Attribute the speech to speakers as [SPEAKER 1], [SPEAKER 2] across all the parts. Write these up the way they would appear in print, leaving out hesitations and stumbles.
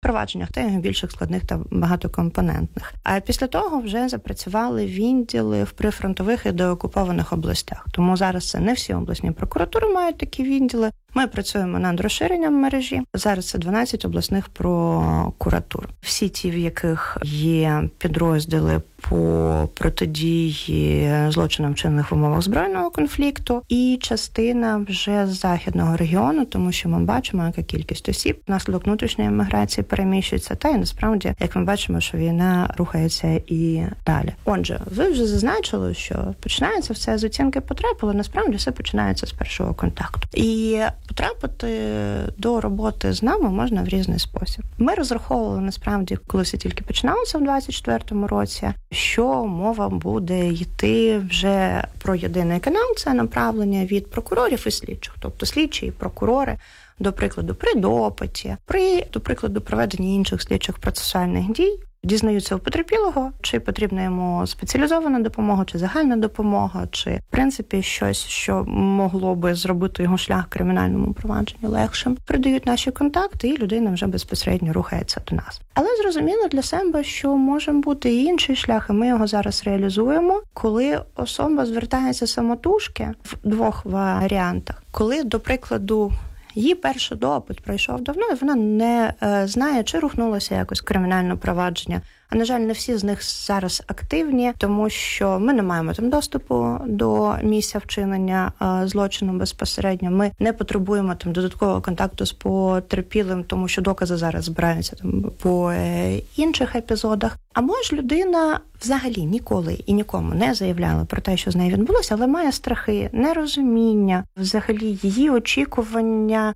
[SPEAKER 1] провадженнях, та й більших складних та багатокомпонентних. А після того вже запрацювали відділи в прифронтових і деокупованих областях. Тому зараз це не всі обласні прокуратури мають такі відділи. Ми працюємо над розширенням мережі. Зараз це 12 обласних прокуратур. Всі ті, в яких є підрозділи по протидії злочинам, вчинених в умовах збройного конфлікту, і частина вже з західного регіону, тому що ми бачимо, яка кількість осіб внаслідок внутрішньої міграції переміщується, та й насправді, як ми бачимо, що війна рухається і далі. Отже, ви вже зазначили, що починається все з оцінки потреб, але насправді все починається з першого контакту. І потрапити до роботи з нами можна в різний спосіб. Ми розраховували, насправді, коли все тільки починалося в 2024 році, що мова буде йти вже про єдиний канал, це направлення від прокурорів і слідчих, тобто слідчі і прокурори, до прикладу, при допиті, до прикладу, проведенні інших слідчих процесуальних дій, дізнаються у потерпілого, чи потрібна йому спеціалізована допомога, чи загальна допомога, чи, в принципі, щось, що могло би зробити його шлях кримінальному провадженню легшим. Придають наші контакти, і людина вже безпосередньо рухається до нас. Але зрозуміло для себе, що може бути і інший шлях, і ми його зараз реалізуємо, коли особа звертається самотужки в двох варіантах. Коли, до прикладу, її перший допит пройшов давно, і вона не знає, чи рухнулося якось кримінальне провадження. А, на жаль, не всі з них зараз активні, тому що ми не маємо там доступу до місця вчинення злочину безпосередньо. Ми не потребуємо там додаткового контакту з потерпілим, тому що докази зараз збираються там по інших епізодах. Або ж людина взагалі ніколи і нікому не заявляла про те, що з нею відбулося, але має страхи, нерозуміння, взагалі її очікування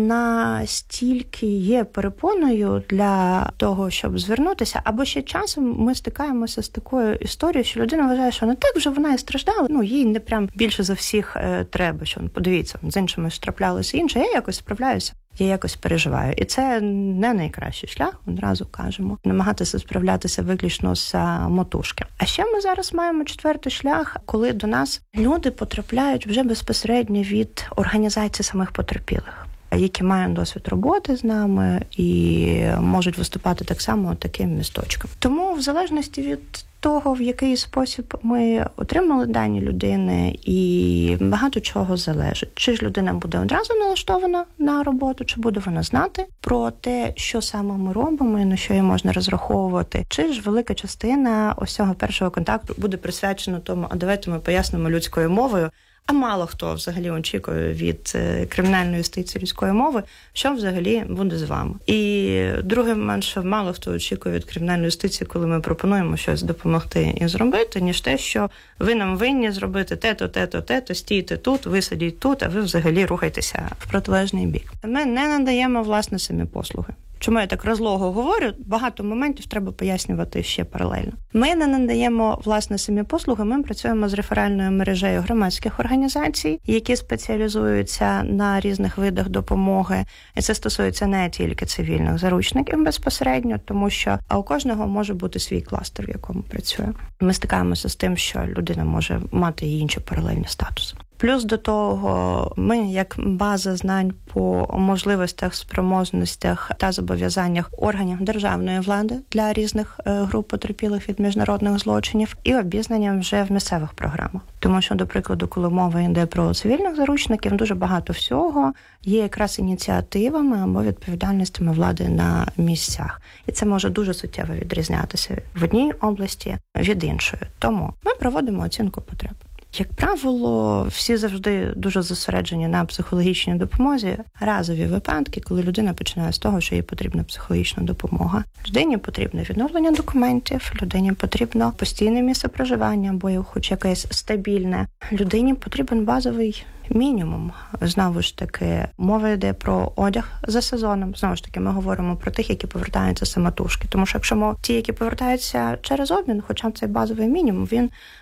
[SPEAKER 1] настільки є перепоною для того, щоб звернутися, або ще часом ми стикаємося з такою історією, що людина вважає, що не так вже вона і страждала, їй не прям більше за всіх треба, що подивіться, з іншими ж траплялося інше, я якось справляюся. Я якось переживаю. І це не найкращий шлях, одразу кажемо. Намагатися справлятися виключно з самотужки. А ще ми зараз маємо четвертий шлях, коли до нас люди потрапляють вже безпосередньо від організації самих потерпілих, які мають досвід роботи з нами і можуть виступати так само таким місточком. Тому в залежності від того, в який спосіб ми отримали дані людини, і багато чого залежить. Чи ж людина буде одразу налаштована на роботу, чи буде вона знати про те, що саме ми робимо і на що її можна розраховувати, чи ж велика частина ось цього першого контакту буде присвячена тому, а давайте ми пояснимо людською мовою. А мало хто взагалі очікує від кримінальної юстиції людської мови, що взагалі буде з вами. І другий момент, що мало хто очікує від кримінальної юстиції, коли ми пропонуємо щось допомогти і зробити, ніж те, що ви нам винні зробити те-то, стійте тут, ви сидіть тут, а ви взагалі рухайтеся в протилежний бік. Ми не надаємо, власне, самі послуги. Чому я так розлого говорю? Багато моментів треба пояснювати ще паралельно. Ми не надаємо, власне, самі послуги, ми працюємо з реферальною мережею громадських організацій, які спеціалізуються на різних видах допомоги. І це стосується не тільки цивільних заручників безпосередньо, тому що у кожного може бути свій кластер, в якому працює. Ми стикаємося з тим, що людина може мати і інші паралельні статуси. Плюс до того, ми, як база знань по можливостях, спроможностях та зобов'язаннях органів державної влади для різних груп потерпілих від міжнародних злочинів і обізнанням вже в місцевих програмах. Тому що, до прикладу, коли мова йде про цивільних заручників, дуже багато всього є якраз ініціативами або відповідальностями влади на місцях. І це може дуже суттєво відрізнятися в одній області від іншої. Тому ми проводимо оцінку потреб. Як правило, всі завжди дуже зосереджені на психологічній допомозі. Разові випадки, коли людина починає з того, що їй потрібна психологічна допомога. Людині потрібно відновлення документів, людині потрібно постійне місце проживання, або хоч якесь стабільне. Людині потрібен базовий мінімум. Знову ж таки, мова йде про одяг за сезоном. Знову ж таки, ми говоримо про тих, які повертаються самотужки. Тому що якщо ті, які повертаються через обмін, хоча б цей базовий мінімум, він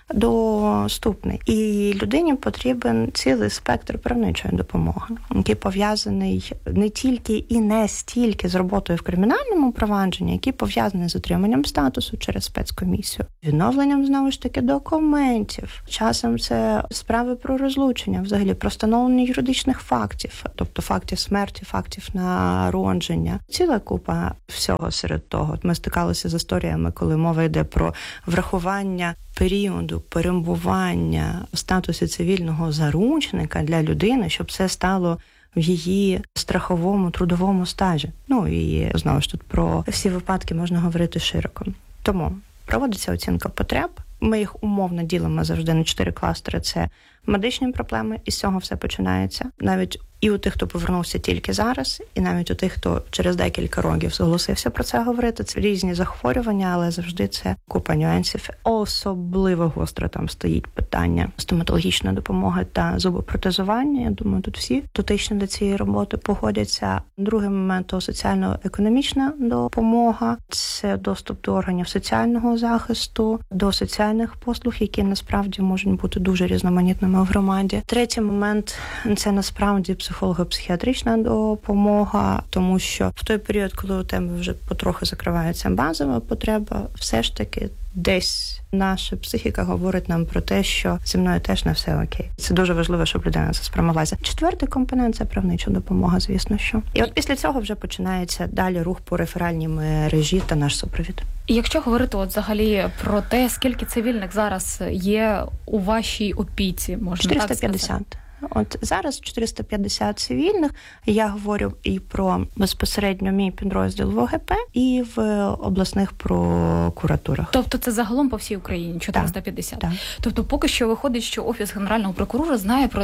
[SPEAKER 1] доступний. І людині потрібен цілий спектр правничої допомоги, який пов'язаний не тільки і не стільки з роботою в кримінальному провадженні, який пов'язаний з отриманням статусу через спецкомісію, відновленням, знову ж таки, документів. Часом це справи про розлучення, взагалі про встановлення юридичних фактів, тобто фактів смерті, фактів народження. Ціла купа всього серед того. Ми стикалися з історіями, коли мова йде про врахування періоду перебування в статусі цивільного заручника для людини, щоб це стало в її страховому трудовому стажі. Ну і знову ж тут про всі випадки можна говорити широко. Тому проводиться оцінка потреб. Ми їх умовно ділимо завжди на 4 кластери. Це медичні проблеми, і з цього все починається. Навіть і у тих, хто повернувся тільки зараз, і навіть у тих, хто через декілька років зголосився про це говорити. Це різні захворювання, але завжди це купа нюансів. Особливо гостро там стоїть питання стоматологічної допомоги та зубопротезування. Я думаю, тут всі дотичні до цієї роботи погодяться. Другий момент – то соціально-економічна допомога. Це доступ до органів соціального захисту, до соціальних послуг, які насправді можуть бути дуже різноманітними в громаді. Третій момент – це насправді психолого-психіатрична допомога, тому що в той період, коли у тебе вже потроху закривається базова потреба, все ж таки десь наша психіка говорить нам про те, що зі мною теж не все окей. Це дуже важливо, щоб людина це спрямувалася. Четвертий компонент – це правнича допомога, звісно, що. І от після цього вже починається далі рух по реферальній мережі та наш супровід.
[SPEAKER 2] І якщо говорити от взагалі про те, скільки цивільних зараз є у вашій опіці, можна
[SPEAKER 1] 450.
[SPEAKER 2] так сказати?
[SPEAKER 1] От зараз 450 цивільних. Я говорю і про безпосередньо мій підрозділ в ОГП, і в обласних прокуратурах.
[SPEAKER 2] Тобто це загалом по всій Україні 450?
[SPEAKER 1] Так.
[SPEAKER 2] Тобто поки що виходить, що Офіс Генерального прокурора знає про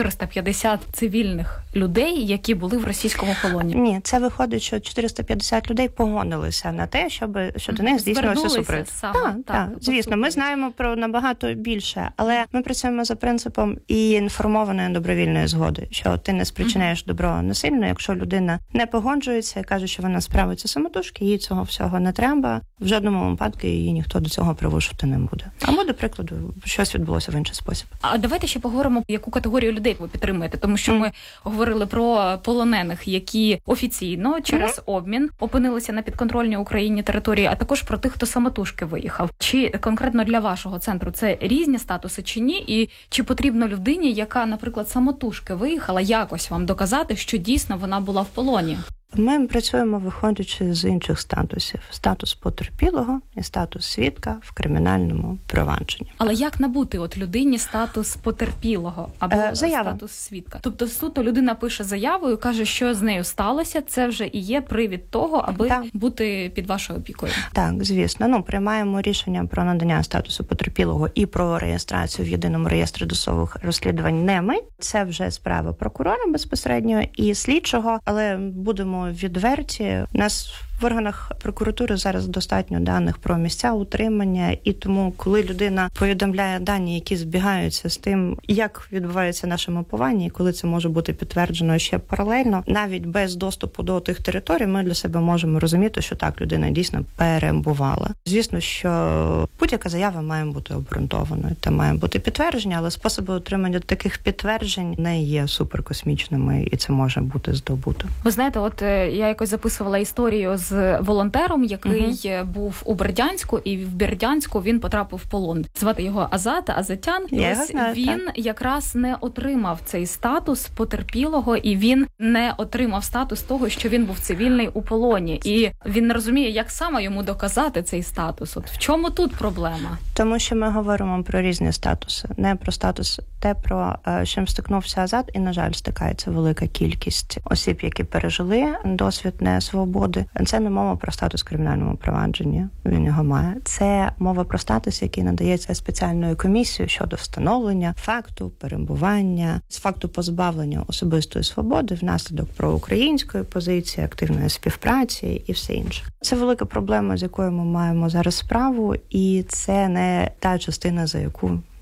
[SPEAKER 2] 450 цивільних людей, які були в російському полоні?
[SPEAKER 1] Ні, це виходить, що 450 людей погодилися на те, що до них здійснювався супровід. Так, звісно, ми знаємо про набагато більше, але ми працюємо за принципом і інформованої добровільної згоди, що ти не спричиняєш добро насильно, якщо людина не погоджується і каже, що вона справиться самотужки, їй цього всього не треба, в жодному випадку її ніхто до цього примушувати не буде. Або, до прикладу, щось відбулося в інший спосіб.
[SPEAKER 2] А давайте ще поговоримо, яку категорію людей ви підтримуєте, тому що ми говорили про полонених, які офіційно через обмін опинилися на підконтрольній Україні території, а також про тих, хто самотужки виїхав. Чи конкретно для вашого центру це різні статуси чи ні? І чи потрібно людині, яка, наприклад, самотужки виїхала, якось вам доказати, що дійсно вона була в полоні?
[SPEAKER 1] Ми працюємо, виходячи з інших статусів. Статус потерпілого і статус свідка в кримінальному провадженні.
[SPEAKER 2] Але як набути от людині статус потерпілого або статус свідка? Тобто суто людина пише заяву і каже, що з нею сталося, це вже і є привід того, аби бути під вашою опікою? Так, звісно. Приймаємо рішення про надання статусу потерпілого і про реєстрацію в єдиному реєстрі досудових розслідувань не ми. Це вже справа прокурора безпосередньо і слідчого, але будемо відверті. У нас в органах прокуратури зараз достатньо даних про місця утримання, і тому, коли людина повідомляє дані, які збігаються з тим, як відбувається наше мапування, і коли це може бути підтверджено ще паралельно, навіть без доступу до тих територій, ми для себе можемо розуміти, що так, людина дійсно перебувала. Звісно, що будь-яка заява має бути обґрунтованою, та має бути підтвердження, але способи отримання таких підтверджень не є суперкосмічними, і це може бути здобуто. Ви знаєте, от я якось записувала історію з волонтером, який був у Бердянську, і в Бердянську він потрапив в полон. Звати його Азатян. І ось він якраз не отримав цей статус потерпілого, і він не отримав статус того, що він був цивільний у полоні. І він не розуміє, як саме йому доказати цей статус. От в чому тут проблема?
[SPEAKER 1] Тому що ми говоримо про різні статуси. Не про статус, те, про чим стикнувся Азат, і, на жаль, стикається велика кількість осіб, які пережили досвід несвободи. Це не мова про статус в кримінальному провадженні, він його має. Це мова про статус, який надається спеціальною комісією щодо встановлення факту перебування, з факту позбавлення особистої свободи внаслідок проукраїнської позиції, активної співпраці і все інше. Це велика проблема, з якою ми маємо зараз справу, і це не та частина, за яку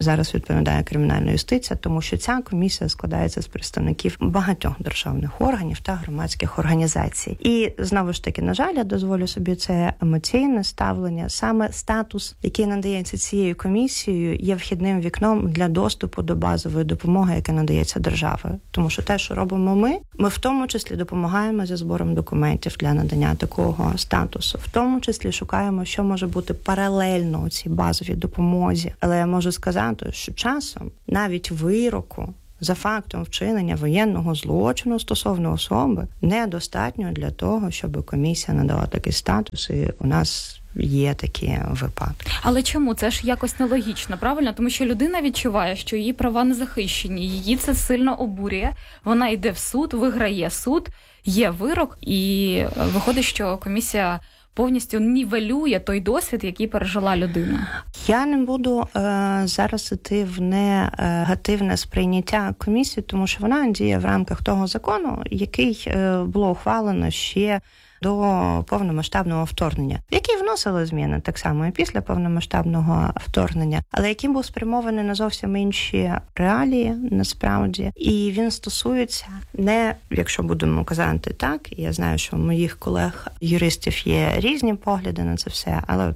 [SPEAKER 1] зараз відповідає кримінальна юстиція, тому що ця комісія складається з представників багатьох державних органів та громадських організацій. І знову ж таки, на жаль, я дозволю собі це емоційне ставлення. Саме статус, який надається цією комісією, є вхідним вікном для доступу до базової допомоги, яка надається державою. Тому що те, що робимо ми в тому числі допомагаємо зі збором документів для надання такого статусу. В тому числі шукаємо, що може бути паралельно у цій базовій допомозі. Але я можу сказати, що часом навіть вироку за фактом вчинення воєнного злочину стосовно особи недостатньо для того, щоб комісія надала такий статус, і у нас є такі випадки.
[SPEAKER 2] Але чому? Це ж якось нелогічно, правильно? Тому що людина відчуває, що її права не захищені, її це сильно обурює, вона йде в суд, виграє суд, є вирок, і виходить, що комісія повністю нівелює той досвід, який пережила людина.
[SPEAKER 1] Я не буду зараз іти в негативне сприйняття комісії, тому що вона діє в рамках того закону, який було ухвалено ще до повномасштабного вторгнення, в який вносили зміни так само і після повномасштабного вторгнення, але який був спрямований на зовсім інші реалії, насправді. І він стосується не, якщо будемо казати так, я знаю, що у моїх колег-юристів є різні погляди на це все, але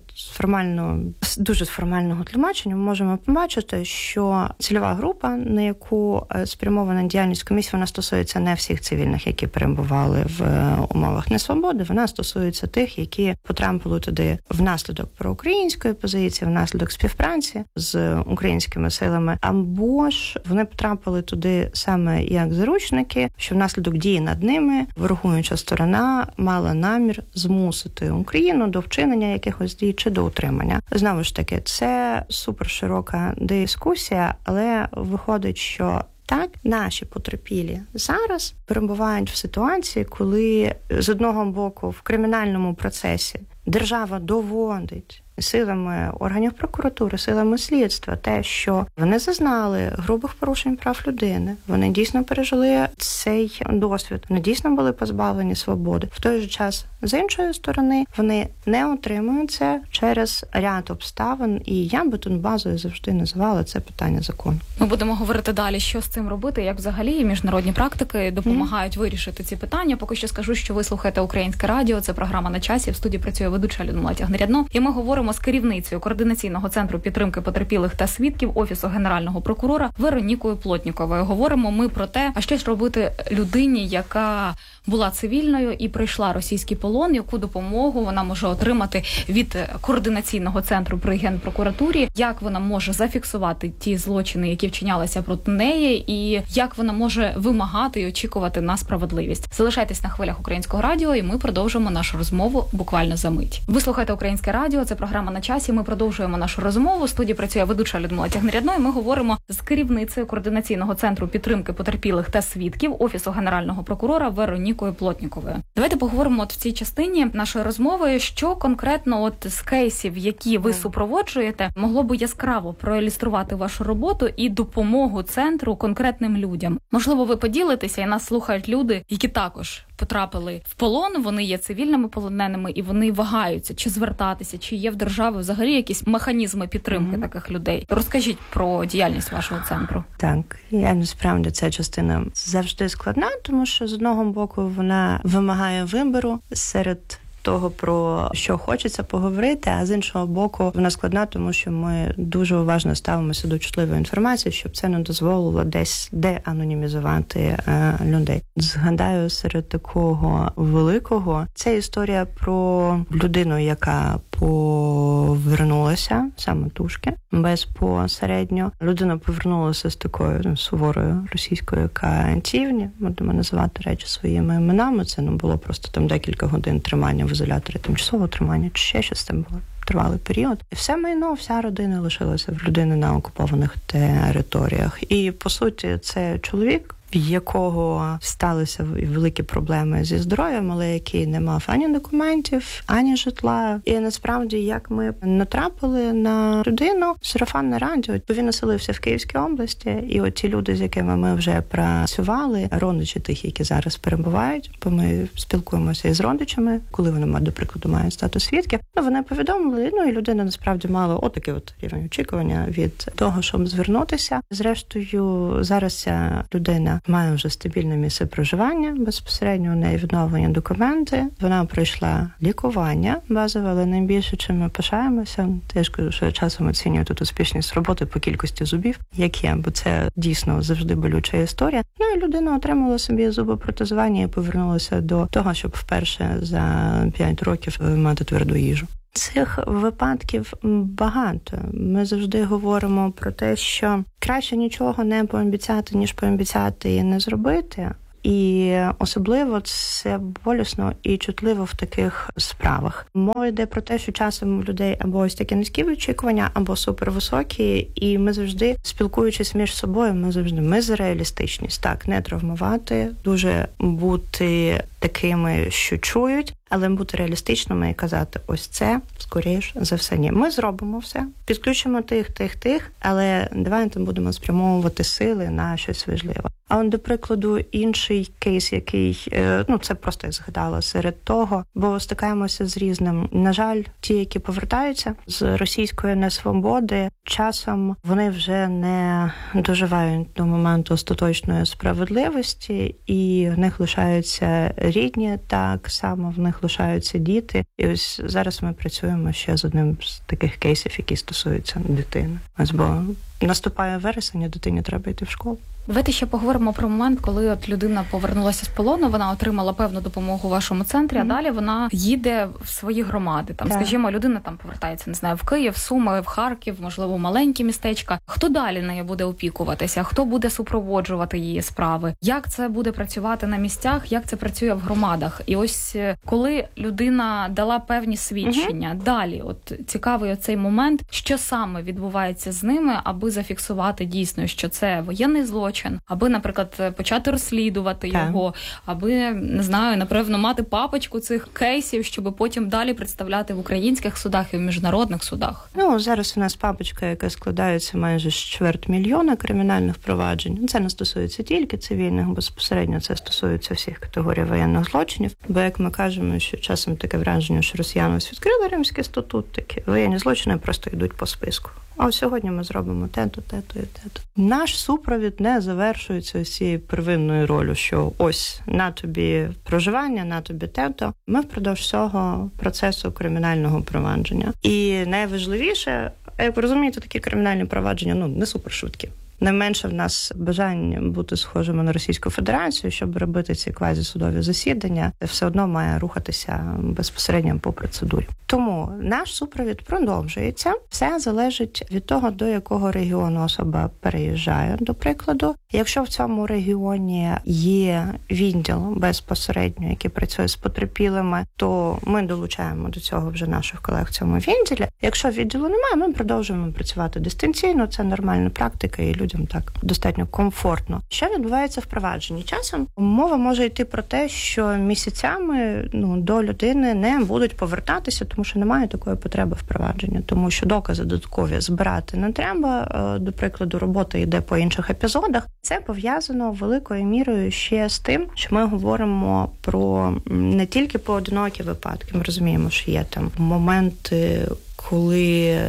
[SPEAKER 1] дуже з формального тлумачення ми можемо побачити, що цільова група, на яку спрямована діяльність комісії, вона стосується не всіх цивільних, які перебували в умовах несвободи, вона стосується тих, які потрапили туди внаслідок проукраїнської позиції, внаслідок співпраці з українськими силами, або ж вони потрапили туди саме як заручники, що внаслідок дії над ними ворогуюча сторона мала намір змусити Україну до вчинення якихось дій чи до утримання. Знову ж таки, це суперширока дискусія, але виходить, що так, наші потерпілі зараз перебувають в ситуації, коли з одного боку в кримінальному процесі держава доводить силами органів прокуратури, силами слідства те, що вони зазнали грубих порушень прав людини, вони дійсно пережили цей досвід, вони дійсно були позбавлені свободи. В той же час, з іншої сторони, вони не отримують це через ряд обставин, і я би тут базою завжди називала це питання закону.
[SPEAKER 2] Ми будемо говорити далі, що з цим робити, як взагалі міжнародні практики допомагають вирішити ці питання. Поки що скажу, що ви слухаєте Українське радіо, це програма «На часі», в студії працює ведуча Людмила Тягнерядно, і ми говоримо з керівницею Координаційного центру підтримки потерпілих та свідків Офісу Генерального прокурора Веронікою Плотніковою. Говоримо ми про те, а що ж робити людині, яка була цивільною і прийшла російський полон, яку допомогу вона може отримати від Координаційного центру при Генпрокуратурі, як вона може зафіксувати ті злочини, які вчинялися проти неї, і як вона може вимагати і очікувати на справедливість. Залишайтесь на хвилях Українського радіо, і ми продовжимо нашу розмову буквально за мить. Ви слухаєте Українське радіо, це програма «На часі». Ми продовжуємо нашу розмову. В студії працює ведуча Людмила Тягнерядно, і ми говоримо з керівницею Координаційного центру підтримки потерпілих та свідків Офісу Генерального прокурора Веронікою Плотніковою. Давайте поговоримо в цій частині нашої розмови, що конкретно з кейсів, які ви супроводжуєте, могло би яскраво проілюструвати вашу роботу і допомогу центру конкретним людям. Можливо, ви поділитеся, і нас слухають люди, які також потрапили в полон, вони є цивільними полоненими, і вони вагаються, чи звертатися, чи є в державі взагалі якісь механізми підтримки таких людей. Розкажіть про діяльність вашого центру.
[SPEAKER 1] Так, я насправді ця частина завжди складна, тому що з одного боку вона вимагає вибору серед того, про що хочеться поговорити, а з іншого боку вона складна, тому що ми дуже уважно ставимося до чутливої інформації, щоб це не дозволило десь деанонімізувати людей. Згадаю, серед такого великого, це історія про людину, яка повернулася самотужки, безпосередньо. Людина повернулася з такою суворою російською катівні, будемо називати речі своїми іменами. Це не було просто там декілька годин тримання в ізоляторі, тимчасового тримання, чи ще щось там було. Тривалий період. І все майно, вся родина лишилася в людини на окупованих територіях. І, по суті, це чоловік, в якого сталися великі проблеми зі здоров'ям, але який не мав ані документів, ані житла. І насправді, як ми натрапили на людину, сарафанне радіо, він населився в Київській області, і от ті люди, з якими ми вже працювали, родичі тих, які зараз перебувають, бо ми спілкуємося із родичами, коли вони, до прикладу, мають статус свідків, вони повідомили, і людина насправді мала отакий рівень очікування від того, щоб звернутися. Зрештою, зараз ця людина має вже стабільне місце проживання, безпосередньо у неї відновлені документи. Вона пройшла лікування базове, але найбільше, чим ми пишаємося, теж кажу, що я часом оцінюю тут успішність роботи по кількості зубів, як є, бо це дійсно завжди болюча історія. І людина отримала собі зубопротезування і повернулася до того, щоб вперше за 5 років мати тверду їжу. Цих випадків багато. Ми завжди говоримо про те, що краще нічого не пообіцяти, ніж пообіцяти і не зробити. І особливо це болісно і чутливо в таких справах. Мова йде про те, що часом у людей або ось такі низькі очікування, або супервисокі, і ми завжди, спілкуючись між собою, ми за реалістичність. Так, не травмувати, дуже бути такими, що чують, але бути реалістичними і казати, ось це, скоріш за все, ні. Ми зробимо все, підключимо тих, але давайте будемо спрямовувати сили на щось важливе. А до прикладу, інший кейс, який, це просто я згадала серед того, бо стикаємося з різним. На жаль, ті, які повертаються з російської несвободи, часом вони вже не доживають до моменту остаточної справедливості, і в них лишаються рідні, так само в них лишаються діти. І ось зараз ми працюємо ще з одним з таких кейсів, які стосуються дитини. Бо наступає вересень, а дитині треба йти в школу.
[SPEAKER 2] Давайте ще поговоримо про момент, коли от людина повернулася з полону, вона отримала певну допомогу у вашому центрі, а далі вона їде в свої громади. Скажімо, людина повертається, не знаю, в Київ, в Суми, в Харків, можливо, в маленькі містечка. Хто далі нею буде опікуватися? Хто буде супроводжувати її справи? Як це буде працювати на місцях? Як це працює в громадах? І ось коли людина дала певні свідчення, далі, от цікавий оцей момент, що саме відбувається з ними, аби зафіксувати дійсно, що це воєнний злочин, аби, наприклад, почати розслідувати його, аби, не знаю, напевно, мати папочку цих кейсів, щоб потім далі представляти в українських судах і в міжнародних судах.
[SPEAKER 1] Зараз у нас папочка, яка складається майже з 250 000 кримінальних проваджень. Це не стосується тільки цивільних, безпосередньо це стосується всіх категорій воєнних злочинів. Бо, як ми кажемо, що часом таке враження, що росіяни відкрили Римський статут, такі воєнні злочини просто йдуть по списку. А сьогодні ми зробимо те-то. Наш супровід не завершується цією первинною ролью, що ось на тобі проживання, на тобі те-то. Ми впродовж всього процесу кримінального провадження. І найважливіше, як ви розумієте, такі кримінальні провадження, не супершвидкі. Найменше в нас бажання бути схожими на Російську Федерацію, щоб робити ці квазісудові засідання, все одно має рухатися безпосередньо по процедурі. Тому наш супровід продовжується. Все залежить від того, до якого регіону особа переїжджає, до прикладу. Якщо в цьому регіоні є відділ безпосередньо, який працює з потерпілими, то ми долучаємо до цього вже наших колег в цьому відділі. Якщо відділу немає, ми продовжуємо працювати дистанційно, це нормальна практика, і людям так достатньо комфортно. Що відбувається в провадженні? Часом мова може йти про те, що місяцями до людини не будуть повертатися, тому що немає такої потреби в провадженні, тому що докази додаткові збирати не треба. До прикладу, робота йде по інших епізодах. Це пов'язано великою мірою ще з тим, що ми говоримо про не тільки поодинокі випадки. Ми розуміємо, що є там моменти, коли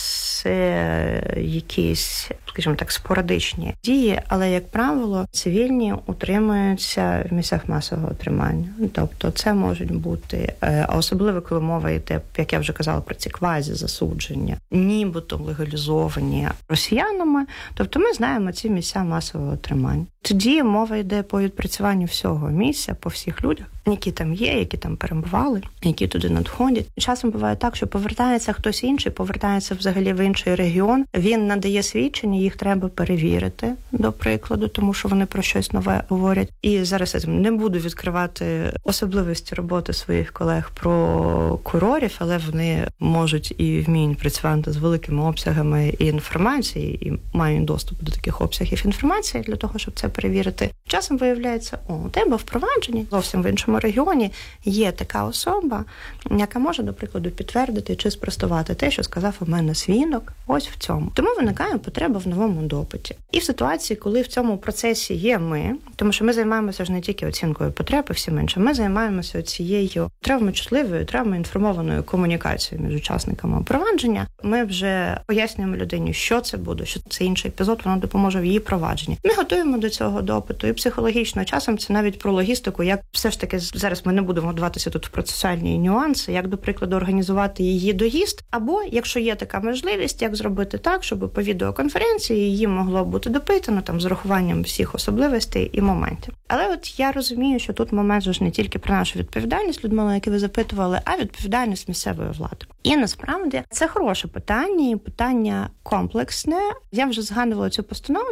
[SPEAKER 1] це якісь, скажімо так, спорадичні дії, але, як правило, цивільні утримуються в місцях масового тримання. Тобто це можуть бути, а особливо, коли мова йде, як я вже казала, про ці квазі-засудження, нібито легалізовані росіянами, тобто ми знаємо ці місця масового тримання. Тоді мова йде по відпрацюванню всього місця, по всіх людях, які там є, які там перебували, які туди надходять. Часом буває так, що повертається хтось інший, повертається взагалі в інший регіон, він надає свідчення, їх треба перевірити, до прикладу, тому що вони про щось нове говорять. І зараз я не буду відкривати особливості роботи своїх колег про курорів, але вони можуть і вміють працювати з великими обсягами інформації, і мають доступ до таких обсягів інформації для того, щоб це перевірити. Часом виявляється, у тебе впровадженні зовсім в іншому регіоні є така особа, яка може, до прикладу, підтвердити чи спростувати те, що сказав у мене свідок, ось в цьому. Тому виникає потреба в новому допиті. І в ситуації, коли в цьому процесі є ми, тому що ми займаємося ж не тільки оцінкою потреб і всім іншим, ми займаємося цією травмочутливою, травмоінформованою комунікацією між учасниками провадження. Ми вже пояснюємо людині, що це буде, що це інший епізод, воно допоможе в її провадженні. Ми готуємо до цього допиту і психологічно. Часом це навіть про логістику, як все ж таки, зараз ми не будемо вдаватися тут в процесуальні нюанси, як, до прикладу, організувати її доїзд, або, якщо є така можливість, як зробити так, щоб по відеоконференції її могло бути допитано там з урахуванням всіх особливостей і моментів. Але от я розумію, що тут момент ж не тільки про нашу відповідальність, Людмила, яку ви запитували, а відповідальність місцевої влади. І насправді це хороше питання, і питання комплексне. Я вже згадувала цю постанову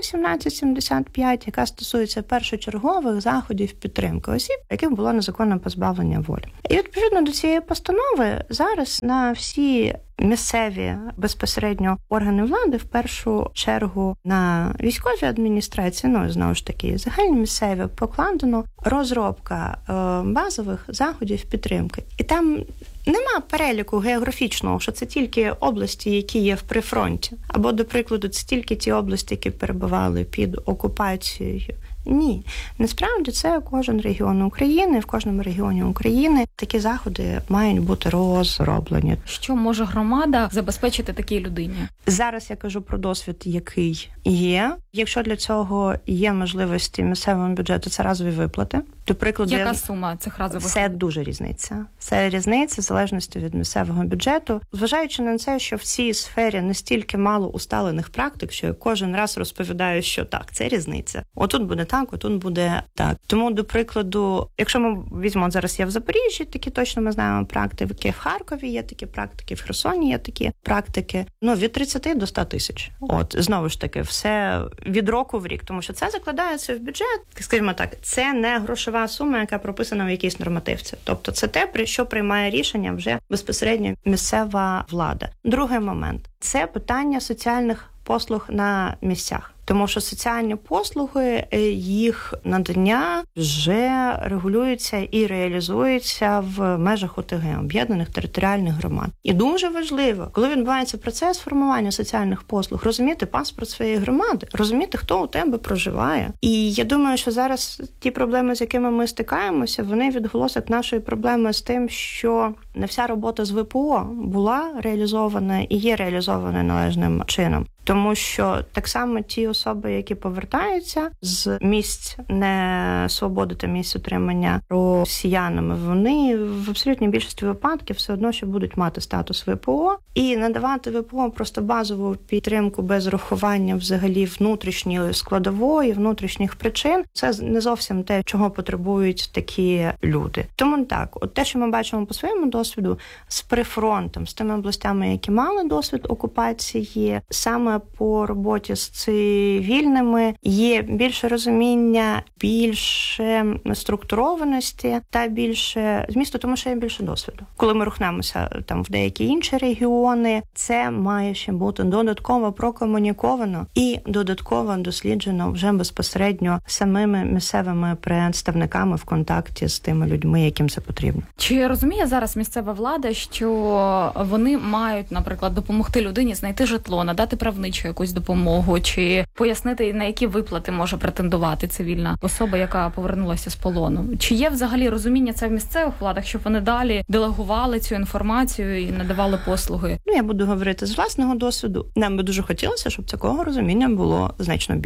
[SPEAKER 1] 1775, яка стосується першочергових заходів підтримки осіб, яким було незаконне позбавлення волі. І відповідно до цієї постанови зараз на всі місцеві безпосередньо органи влади, в першу чергу на військові адміністрації, ну, знову ж таки, загальні місцеві, покладено розробка базових заходів підтримки. І там нема переліку географічного, що це тільки області, які є в прифронті, або, до прикладу, це тільки ті області, які перебували під окупацією. Ні. Насправді це кожен регіон України, в кожному регіоні України такі заходи мають бути розроблені.
[SPEAKER 2] Що може громада забезпечити такій людині?
[SPEAKER 1] Зараз я кажу про досвід, який є. Якщо для цього є можливості місцевого бюджету, це разові виплати. До прикладу,
[SPEAKER 2] яка сума цих разових виплат?
[SPEAKER 1] Це дуже різниця. Це різниця в залежності від місцевого бюджету. Зважаючи на це, що в цій сфері настільки мало усталених практик, що я кожен раз розповідаю, що так, це різниця. Отут буде так, отут буде так. Тому, до прикладу, якщо ми візьмемо, зараз я в Запоріжжі, такі точно ми знаємо практики, в Харкові є такі практики, в Херсоні є такі практики, від 30 до 100 тисяч. От, знову ж таки, все від року в рік, тому що це закладається в бюджет, скажімо так, це не грошова сума, яка прописана в якійсь нормативці. Тобто це те, про що приймає рішення вже безпосередньо місцева влада. Другий момент – це питання соціальних послуг на місцях. Тому що соціальні послуги, їх надання вже регулюються і реалізуються в межах ОТГ, об'єднаних територіальних громад. І дуже важливо, коли відбувається процес формування соціальних послуг, розуміти паспорт своєї громади, розуміти, хто у тебе проживає. І я думаю, що зараз ті проблеми, з якими ми стикаємося, вони відголосок нашої проблеми з тим, що не вся робота з ВПО була реалізована і є реалізована належним чином. Тому що так само ті особи, які повертаються з місць несвободи та місць утримання росіянами, вони в абсолютній більшості випадків все одно ще будуть мати статус ВПО. І надавати ВПО просто базову підтримку без рахування взагалі внутрішньої складової, внутрішніх причин, це не зовсім те, чого потребують такі люди. Тому так, от те, що ми бачимо по своєму досвіду, з прифронтом, з тими областями, які мали досвід окупації, саме по роботі з цивільними є більше розуміння, більше структурованості та більше змісту, тому що є більше досвіду. Коли ми рухнемося там в деякі інші регіони, це має ще бути додатково прокомуніковано і додатково досліджено вже безпосередньо самими місцевими представниками в контакті з тими людьми, яким це потрібно.
[SPEAKER 2] Чи розуміє зараз місцева влада, що вони мають, наприклад, допомогти людині знайти житло, надати правничу якусь допомогу, чи пояснити, на які виплати може претендувати цивільна особа, яка повернулася з полону? Чи є взагалі розуміння це в місцевих владах, щоб вони далі делегували цю інформацію і надавали послуги?
[SPEAKER 1] Я буду говорити з власного досвіду. Нам би дуже хотілося, щоб такого розуміння було значно більше.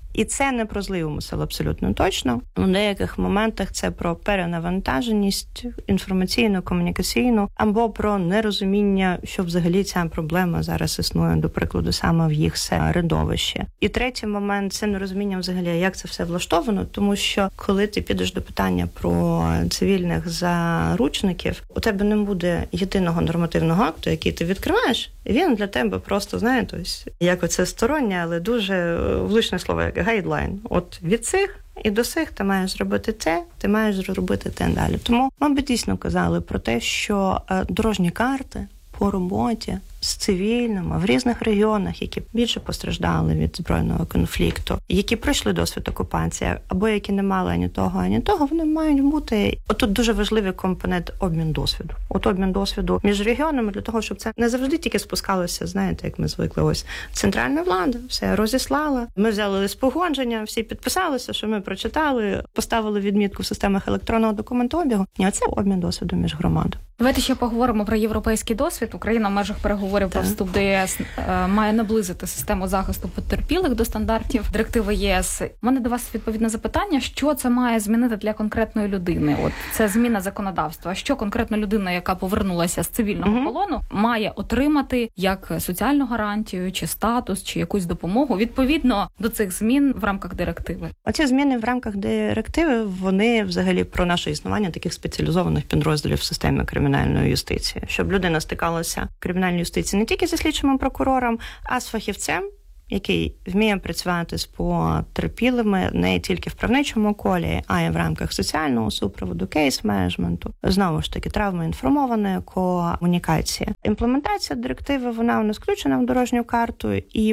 [SPEAKER 1] І це не про злий умисел абсолютно точно. У деяких моментах це про перенавантаженість інформаційну, комунікаційну, або про нерозуміння, що взагалі ця проблема зараз існує, до прикладу, саме в їх середовищі. І третій момент – це нерозуміння взагалі, як це все влаштовано, тому що коли ти підеш до питання про цивільних заручників, у тебе не буде єдиного нормативного акту, який ти відкриваєш, і він для тебе просто, знаєте, ось, як оце стороннє, але дуже влучне слово, як гайдлайн. От від цих і до сих ти маєш зробити це, ти маєш зробити те далі. Тому ми б дійсно казали про те, що дорожні карти по роботі з цивільними в різних регіонах, які більше постраждали від збройного конфлікту, які пройшли досвід окупації, або які не мали ані того, вони мають бути. Отут дуже важливий компонент обмін досвіду. От обмін досвіду між регіонами для того, щоб це не завжди тільки спускалося, знаєте, як ми звикли, ось центральна влада все розіслала, ми взяли лист погодження, всі підписалися, що ми прочитали, поставили відмітку в системах електронного документообігу. Ні, це обмін досвіду між громадами.
[SPEAKER 2] Давайте ще поговоримо про європейський досвід. Україна в межах переговорів про вступ до ЄС має наблизити систему захисту потерпілих до стандартів директиви ЄС. У мене до вас відповідне запитання, що це має змінити для конкретної людини? От це зміна законодавства. Що конкретна людина, яка повернулася з цивільного полону, має отримати як соціальну гарантію, чи статус, чи якусь допомогу відповідно до цих змін в рамках директиви?
[SPEAKER 1] Оці зміни в рамках директиви, вони взагалі про наше існування таких спеціалізованих підрозділів в системі кримінальної юстиції, щоб людина стикалася в кримінальній юстиції не тільки зі слідчим прокурором, а з фахівцем, який вміє працювати з потерпілими не тільки в правничому колі, а й в рамках соціального супроводу, кейс-менеджменту, знову ж таки, травмоінформованої комунікації. Імплементація директиви, вона у нас включена в дорожню карту, і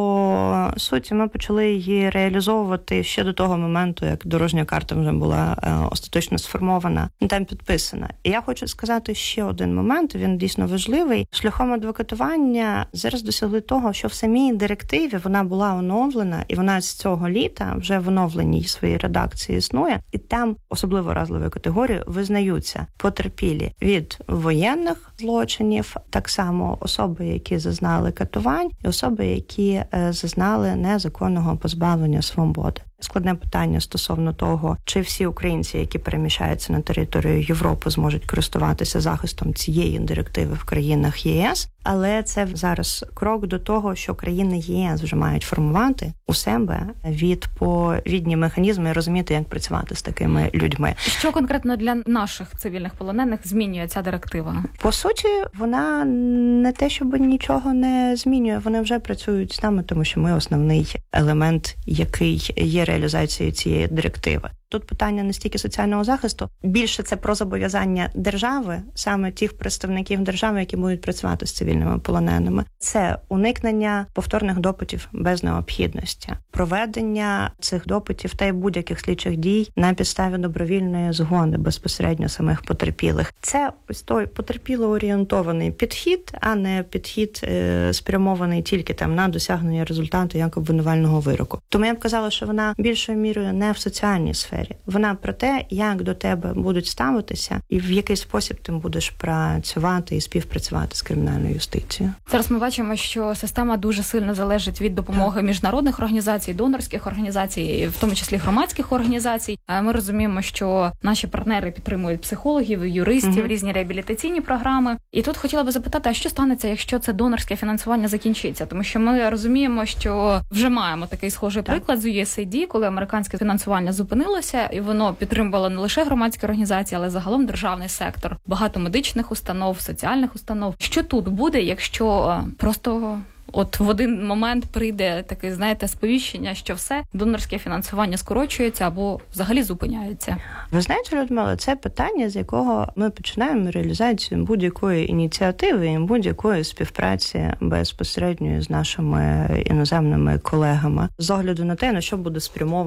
[SPEAKER 1] по суті ми почали її реалізовувати ще до того моменту, як дорожня карта вже була остаточно сформована, там підписана. І я хочу сказати ще один момент, він дійсно важливий. Шляхом адвокатування зараз досягли того, що в самій директиві вона була оновлена, і вона з цього літа вже в оновленій своїй редакції існує, і там особливо вразливою категорією визнаються потерпілі від воєнних злочинів, так само особи, які зазнали катувань, і особи, які зазнали незаконного позбавлення свободи. Складне питання стосовно того, чи всі українці, які переміщаються на територію Європи, зможуть користуватися захистом цієї директиви в країнах ЄС, але це зараз крок до того, що країни ЄС вже мають формувати у себе відповідні механізми і розуміти, як працювати з такими людьми.
[SPEAKER 2] Що конкретно для наших цивільних полонених змінює ця директива?
[SPEAKER 1] По суті, вона не те, щоб нічого не змінює, вони вже працюють з нами, тому що ми основний елемент, який є реалізацією цієї директиви. Тут питання не стільки соціального захисту, більше це про зобов'язання держави, саме тих представників держави, які будуть працювати з цивільними полоненими. Це уникнення повторних допитів без необхідності, проведення цих допитів та й будь-яких слідчих дій на підставі добровільної згоди безпосередньо самих потерпілих. Це ось той потерпіло-орієнтований підхід, а не підхід спрямований тільки там на досягнення результату як обвинувального вироку. Тому я б казала, що вона більшою мірою не в соціальній сфері. Вона про те, як до тебе будуть ставитися і в який спосіб ти будеш працювати і співпрацювати з кримінальною юстицією.
[SPEAKER 2] Зараз ми бачимо, що система дуже сильно залежить від допомоги міжнародних організацій, донорських організацій, в тому числі громадських організацій. Ми розуміємо, що наші партнери підтримують психологів, юристів, різні реабілітаційні програми. І тут хотіла би запитати, а що станеться, якщо це донорське фінансування закінчиться? Тому що ми розуміємо, що вже маємо такий схожий приклад з USAID, коли американське фінансування зупинилося, і воно підтримувало не лише громадські організації, але загалом державний сектор, багато медичних установ, соціальних установ. Що тут буде, якщо просто от в один момент прийде таке, знаєте, сповіщення, що все, донорське фінансування скорочується або взагалі зупиняється?
[SPEAKER 1] Ви знаєте, Людмила, це питання, з якого ми починаємо реалізацію будь-якої ініціативи і будь-якої співпраці безпосередньо з нашими іноземними колегами. З огляду на те, на що буде спрямована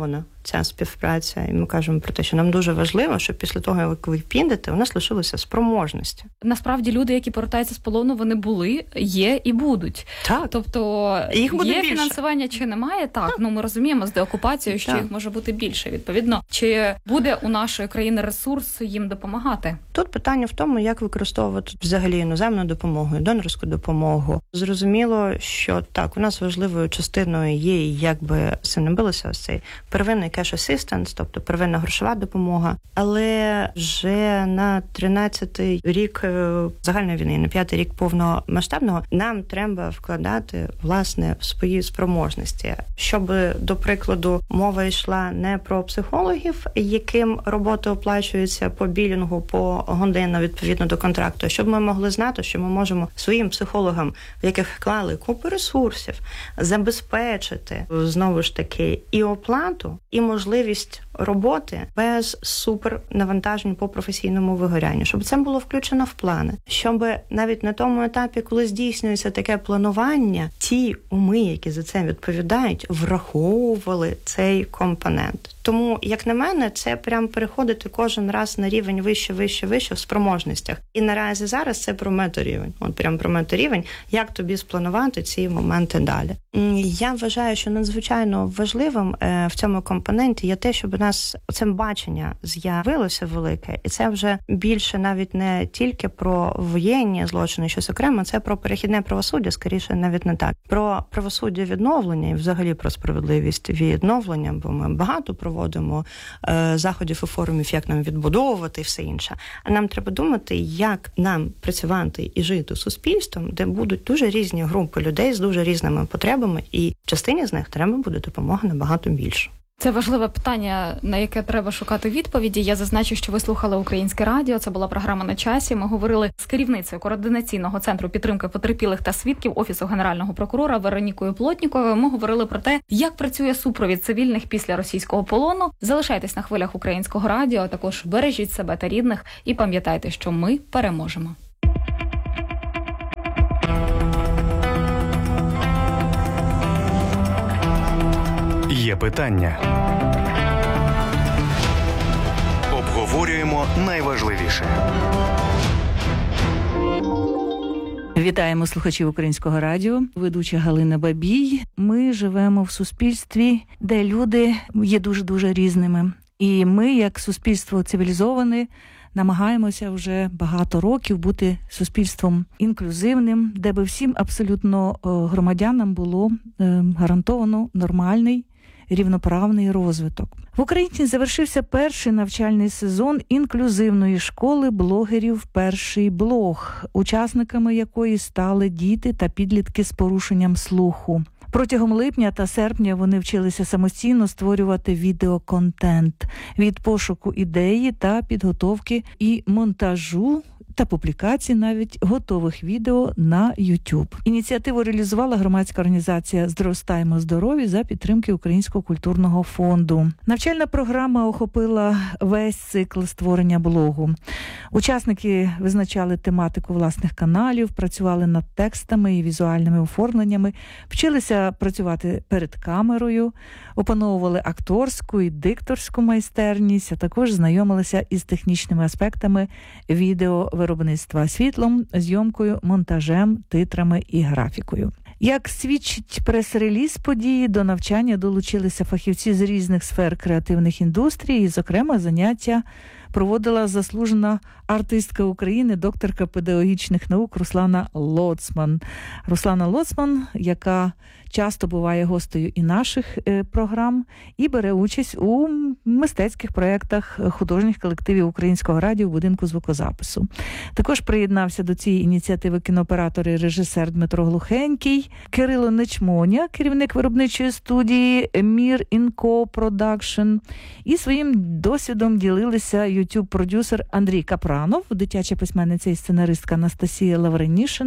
[SPEAKER 1] ця співпраця, і ми кажемо про те, що нам дуже важливо, щоб після того, як ви підете, у нас лишилися спроможності.
[SPEAKER 2] Насправді люди, які повертаються з полону, вони були, є і будуть.
[SPEAKER 1] Так.
[SPEAKER 2] Тобто
[SPEAKER 1] їх буде
[SPEAKER 2] є
[SPEAKER 1] більше.
[SPEAKER 2] Фінансування чи немає? Так, ми розуміємо з деокупацією, що їх може бути більше. Відповідно, чи буде у нашої країни ресурс їм допомагати?
[SPEAKER 1] Тут питання в тому, як використовувати взагалі іноземну допомогу, донорську допомогу. Зрозуміло, що так, у нас важливою частиною є, якби це не билося, ось цей первинний cash assistance, тобто первинна грошова допомога, але вже на 13-й рік загальної війни, на 5-й рік повномасштабного, нам треба вкладати, власне, в свої спроможності, щоб, до прикладу, мова йшла не про психологів, яким робота оплачується по білінгу, по годину, відповідно до контракту, щоб ми могли знати, що ми можемо своїм психологам, в яких вклали купу ресурсів, забезпечити, знову ж таки, і оплату, і можливість роботи без супернавантажень по професійному вигорянню, щоб це було включено в плани, щоб навіть на тому етапі, коли здійснюється таке планування, ті уми, які за це відповідають, враховували цей компонент. Тому, як на мене, це прям переходити кожен раз на рівень вище в спроможностях. І наразі зараз це про метарівень. От прям про метарівень, як тобі спланувати ці моменти далі. Я вважаю, що надзвичайно важливим в цьому компоненті є те, щоб у нас це бачення з'явилося велике, і це вже більше навіть не тільки про воєнні злочини, щось окремо, це про перехідне правосуддя, скоріше навіть не так. Про правосуддя відновлення і взагалі про справедливість відновлення, бо ми багато проводимо заходів і форумів, як нам відбудовувати і все інше. А нам треба думати, як нам працювати і жити суспільством, де будуть дуже різні групи людей з дуже різними потребами, і частині з них треба буде допомога набагато більше.
[SPEAKER 2] Це важливе питання, на яке треба шукати відповіді. Я зазначу, що ви слухали Українське радіо. Це була програма «На часі». Ми говорили з керівницею Координаційного центру підтримки потерпілих та свідків Офісу Генерального прокурора Веронікою Плотніковою. Ми говорили про те, як працює супровід цивільних після російського полону. Залишайтесь на хвилях Українського радіо, а також бережіть себе та рідних і пам'ятайте, що ми переможемо.
[SPEAKER 3] Є питання. Обговорюємо найважливіше.
[SPEAKER 4] Вітаємо слухачів Українського радіо. Ведуча Галина Бабій. Ми живемо в суспільстві, де люди є дуже-дуже різними. І ми, як суспільство цивілізоване, намагаємося вже багато років бути суспільством інклюзивним, де би всім абсолютно громадянам було гарантовано нормальний, рівноправний розвиток. В Україні завершився перший навчальний сезон інклюзивної школи блогерів «Перший блог», учасниками якої стали діти та підлітки з порушенням слуху. Протягом липня та серпня вони вчилися самостійно створювати відеоконтент від пошуку ідеї та підготовки і монтажу та публікації навіть готових відео на YouTube. Ініціативу реалізувала громадська організація «Зростаємо здорові» за підтримки Українського культурного фонду. Навчальна програма охопила весь цикл створення блогу. Учасники визначали тематику власних каналів, працювали над текстами і візуальними оформленнями, вчилися працювати перед камерою, опановували акторську і дикторську майстерність, а також знайомилися із технічними аспектами відеовиробництва, світлом, зйомкою, монтажем, титрами і графікою. Як свідчить прес-реліз події, до навчання долучилися фахівці з різних сфер креативних індустрій, і, зокрема, заняття проводила заслужена артистка України, докторка педагогічних наук Руслана Лоцман. Руслана Лоцман, яка часто буває гостею і наших програм, і бере участь у мистецьких проєктах художніх колективів Українського радіо в будинку звукозапису. Також приєднався до цієї ініціативи кінооператор і режисер Дмитро Глухенький, Кирило Нечмоня, керівник виробничої студії Мір Інко Продакшн, і своїм досвідом ділилися YouTube-продюсер Андрій Капранов, дитяча письменниця і сценаристка Анастасія Лавренішина,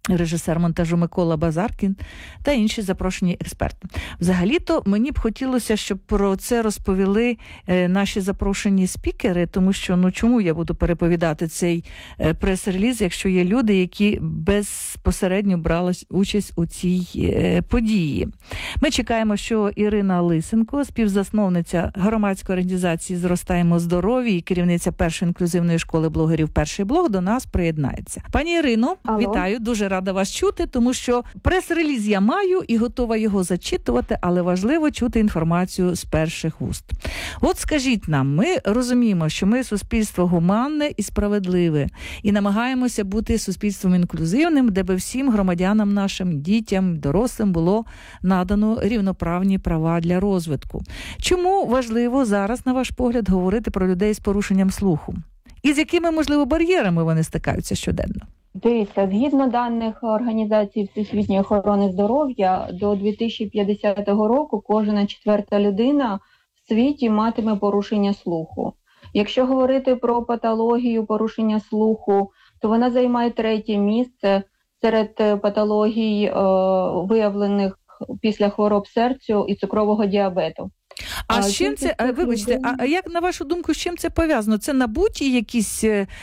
[SPEAKER 4] режисер монтажу Микола Базаркін та інші запрошені експерти. Взагалі-то мені б хотілося, щоб про це розповіли наші запрошені спікери, тому що, чому я буду переповідати цей прес-реліз, якщо є люди, які безпосередньо брали участь у цій події. Ми чекаємо, що Ірина Лисенко, співзасновниця громадської організації «Зростаємо здорові» і керівниця першої інклюзивної школи блогерів «Перший блог» до нас приєднається. Пані Ірино, вітаю, дуже рада вас чути, тому що прес-реліз я маю і готова його зачитувати, але важливо чути інформацію з перших вуст. От скажіть нам, ми розуміємо, що ми суспільство гуманне і справедливе, і намагаємося бути суспільством інклюзивним, де би всім громадянам нашим, дітям, дорослим було надано рівноправні права для розвитку. Чому важливо зараз, на ваш погляд, говорити про людей з порушенням слуху? І з якими, можливо, бар'єрами вони стикаються щоденно?
[SPEAKER 5] Дивіться, згідно даних Організації Всесвітньої охорони здоров'я, до 2050 року кожна четверта людина в світі матиме порушення слуху. Якщо говорити про патологію порушення слуху, то вона займає 3-е місце серед патологій, виявлених після хвороб серця і цукрового діабету.
[SPEAKER 4] А з чим це, вибачте, а як, на вашу думку, з чим це пов'язано? Це набуті якісь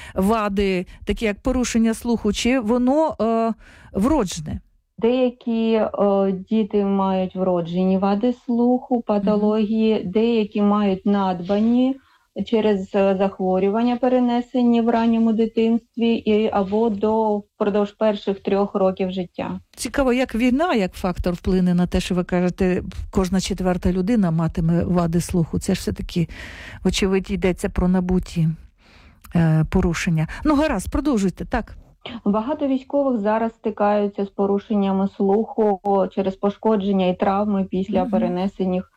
[SPEAKER 4] вади, такі як порушення слуху, чи воно вроджене?
[SPEAKER 5] Деякі діти мають вроджені вади слуху, патології, деякі мають надбані через захворювання, перенесені в ранньому дитинстві або впродовж перших 3 років життя.
[SPEAKER 4] Цікаво, як війна, як фактор вплине на те, що ви кажете, кожна четверта людина матиме вади слуху. Це ж все-таки, очевидь, йдеться про набуті порушення. Гаразд, продовжуйте, так.
[SPEAKER 5] Багато військових зараз стикаються з порушеннями слуху через пошкодження і травми після перенесених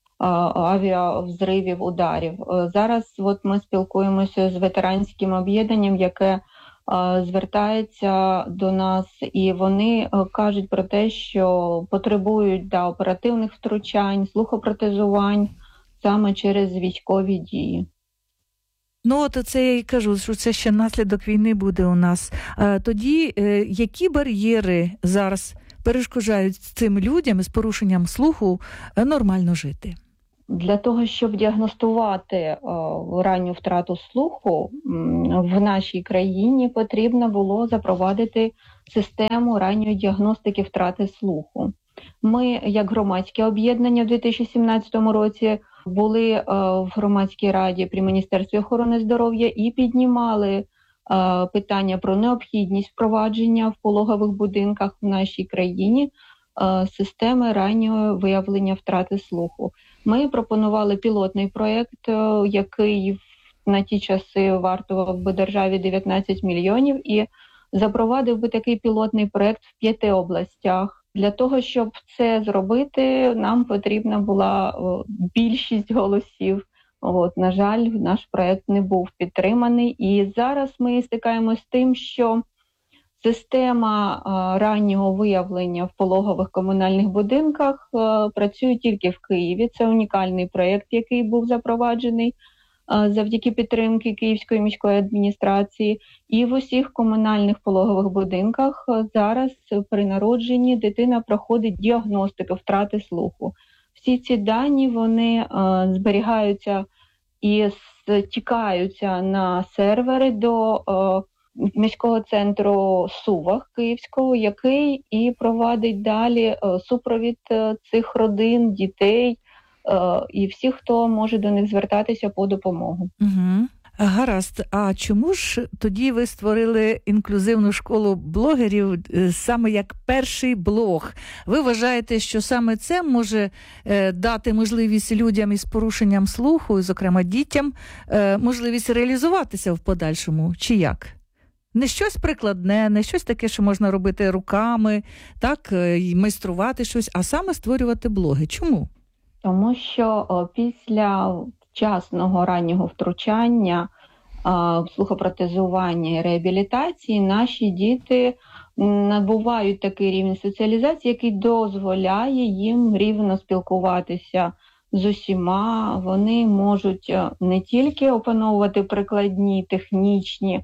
[SPEAKER 5] авіавзривів, ударів. Зараз ми спілкуємося з ветеранським об'єднанням, яке звертається до нас, і вони кажуть про те, що потребують оперативних втручань, слухопротезувань саме через військові дії.
[SPEAKER 4] От це я і кажу, що це ще наслідок війни буде у нас. Тоді які бар'єри зараз перешкоджають цим людям з порушенням слуху нормально жити?
[SPEAKER 5] Для того, щоб діагностувати ранню втрату слуху, в нашій країні потрібно було запровадити систему ранньої діагностики втрати слуху. Ми, як громадське об'єднання в 2017 році, були в громадській раді при Міністерстві охорони здоров'я і піднімали питання про необхідність впровадження в пологових будинках в нашій країні системи раннього виявлення втрати слуху. Ми пропонували пілотний проєкт, який на ті часи вартував би державі 19 мільйонів, і запровадив би такий пілотний проєкт в 5 областях. Для того, щоб це зробити, нам потрібна була більшість голосів. На жаль, наш проєкт не був підтриманий. І зараз ми стикаємося з тим, що система раннього виявлення в пологових комунальних будинках працює тільки в Києві. Це унікальний проєкт, який був запроваджений завдяки підтримки Київської міської адміністрації. І в усіх комунальних пологових будинках зараз при народженні дитина проходить діагностику втрати слуху. Всі ці дані, вони зберігаються і стікаються на сервери до міського центру Сувах Київського, який і провадить далі супровід цих родин, дітей і всіх, хто може до них звертатися по допомогу.
[SPEAKER 4] Угу. Гаразд. А чому ж тоді ви створили інклюзивну школу блогерів саме як перший блог? Ви вважаєте, що саме це може дати можливість людям із порушенням слуху, зокрема дітям, можливість реалізуватися в подальшому? Чи як? Не щось прикладне, не щось таке, що можна робити руками, так, майструвати щось, а саме створювати блоги. Чому?
[SPEAKER 5] Тому що після вчасного раннього втручання, слухопротезування і реабілітації наші діти набувають такий рівень соціалізації, який дозволяє їм рівно спілкуватися з усіма. Вони можуть не тільки опановувати прикладні, технічні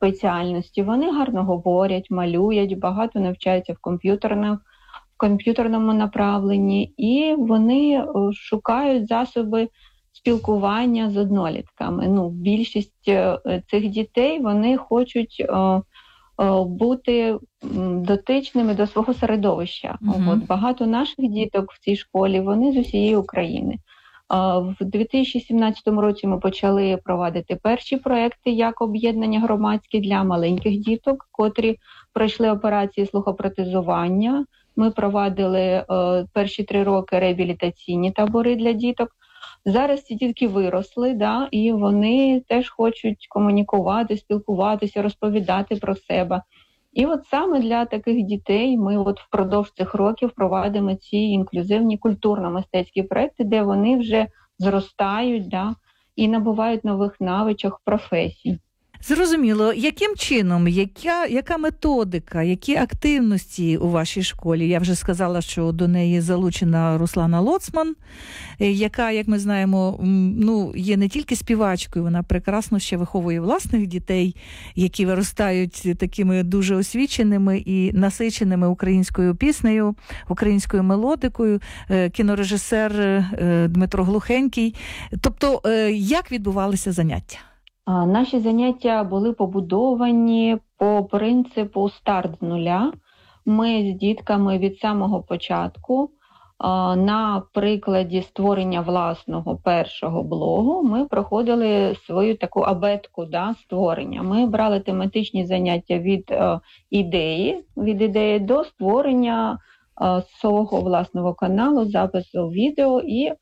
[SPEAKER 5] спеціальності. Вони гарно говорять, малюють, багато навчаються в комп'ютерному направленні, і вони шукають засоби спілкування з однолітками. Більшість цих дітей, вони хочуть бути дотичними до свого середовища. От багато наших діток в цій школі, вони з усієї України. В 2017 році ми почали проводити перші проекти як об'єднання громадське для маленьких діток, котрі пройшли операції слухопротезування. Ми провадили перші 3 роки реабілітаційні табори для діток. Зараз ці дітки виросли, і вони теж хочуть комунікувати, спілкуватися, розповідати про себе. І от саме для таких дітей ми впродовж цих років проводимо ці інклюзивні культурно-мистецькі проекти, де вони вже зростають і набувають нових навичок, професій.
[SPEAKER 4] Зрозуміло. Яким чином, яка методика, які активності у вашій школі? Я вже сказала, що до неї залучена Руслана Лоцман, яка, як ми знаємо, є не тільки співачкою, вона прекрасно ще виховує власних дітей, які виростають такими дуже освіченими і насиченими українською піснею, українською мелодикою, кінорежисер Дмитро Глухенький. Тобто, як відбувалися заняття?
[SPEAKER 5] Наші заняття були побудовані по принципу «старт з нуля». Ми з дітками від самого початку на прикладі створення власного першого блогу ми проходили свою таку абетку створення. Ми брали тематичні заняття від ідеї до створення свого власного каналу, запису відео і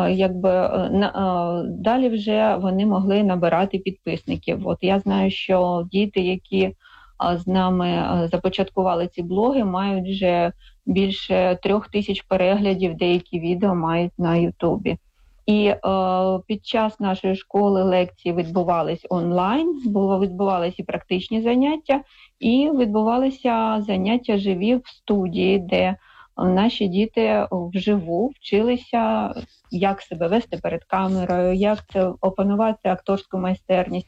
[SPEAKER 5] далі вже вони могли набирати підписників. От я знаю, що діти, які з нами започаткували ці блоги, мають вже більше 3000 переглядів, деякі відео мають на Ютубі. І під час нашої школи лекції відбувались онлайн, відбувалися і практичні заняття, і відбувалися заняття живі в студії, де наші діти вживу вчилися, як себе вести перед камерою, як це опанувати акторську майстерність,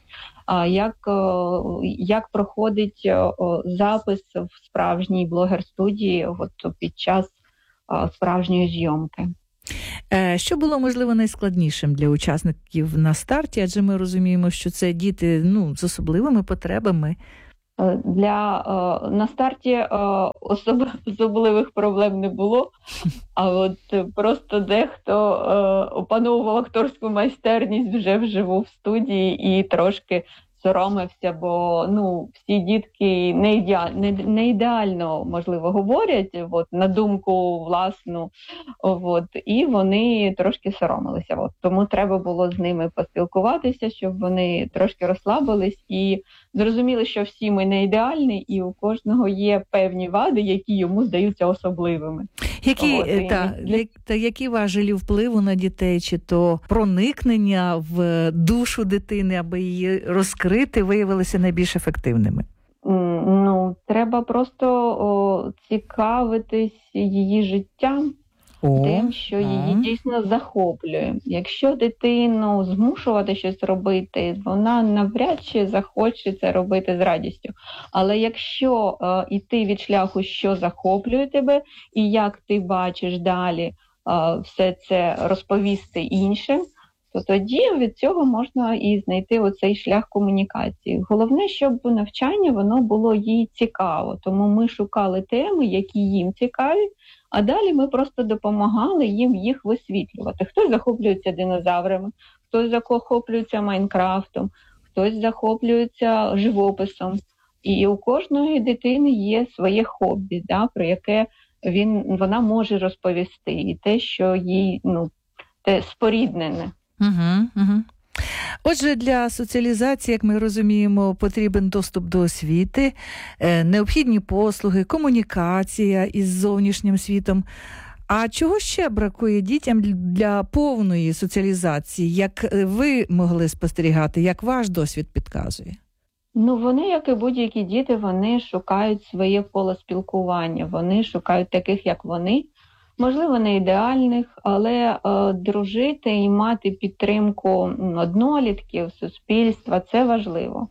[SPEAKER 5] як проходить запис в справжній блогер-студії під час справжньої зйомки.
[SPEAKER 4] Що було, можливо, найскладнішим для учасників на старті? Адже ми розуміємо, що це діти з особливими потребами.
[SPEAKER 5] На старті особливих проблем не було, а просто дехто опановував акторську майстерність вже вживу в студії і трошки соромився, бо всі дітки не ідеально, можливо, говорять на думку власну, і вони трошки соромилися. Тому треба було з ними поспілкуватися, щоб вони трошки розслабились і зрозуміли, що всі ми не ідеальні, і у кожного є певні вади, які йому здаються особливими.
[SPEAKER 4] Які важелі впливу на дітей, чи то проникнення в душу дитини, аби її розкрити, виявилися найбільш ефективними?
[SPEAKER 5] Треба просто цікавитись її життям, тим, що її дійсно захоплює. Якщо дитину змушувати щось робити, вона навряд чи захоче це робити з радістю. Але якщо йти від шляху, що захоплює тебе, і як ти бачиш далі все це розповісти іншим, то тоді від цього можна і знайти оцей шлях комунікації. Головне, щоб навчання воно було їй цікаво. Тому ми шукали теми, які їм цікаві, а далі ми просто допомагали їм їх висвітлювати. Хтось захоплюється динозаврами, хтось захоплюється Майнкрафтом, хтось захоплюється живописом. І у кожної дитини є своє хобі, про яке вона може розповісти. І те, що їй те споріднене.
[SPEAKER 4] Отже, для соціалізації, як ми розуміємо, потрібен доступ до освіти, необхідні послуги, комунікація із зовнішнім світом. А чого ще бракує дітям для повної соціалізації? Як ви могли спостерігати, як ваш досвід підказує?
[SPEAKER 5] Вони, як і будь-які діти, вони шукають своє коло спілкування, вони шукають таких, як вони. Можливо, не ідеальних, але дружити і мати підтримку однолітків, суспільства – це важливо.